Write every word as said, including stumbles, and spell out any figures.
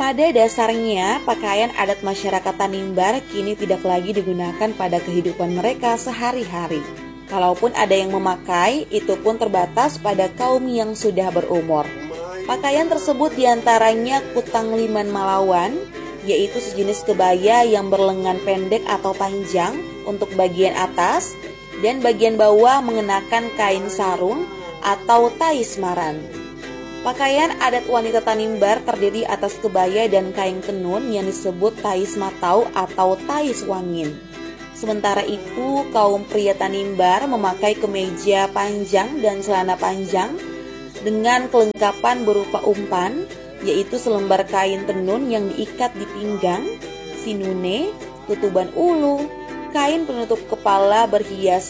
Pada dasarnya, pakaian adat masyarakat Tanimbar kini tidak lagi digunakan pada kehidupan mereka sehari-hari. Kalaupun ada yang memakai, itu pun terbatas pada kaum yang sudah berumur. Pakaian tersebut diantaranya kutang liman Malawan, yaitu sejenis kebaya yang berlengan pendek atau panjang untuk bagian atas, dan bagian bawah mengenakan kain sarung atau tais maran. Pakaian adat wanita Tanimbar terdiri atas kebaya dan kain tenun yang disebut tais matau atau tais wangin. Sementara itu, kaum pria Tanimbar memakai kemeja panjang dan celana panjang dengan kelengkapan berupa umpan, yaitu selembar kain tenun yang diikat di pinggang, sinune, tutuban ulu, kain penutup kepala berhias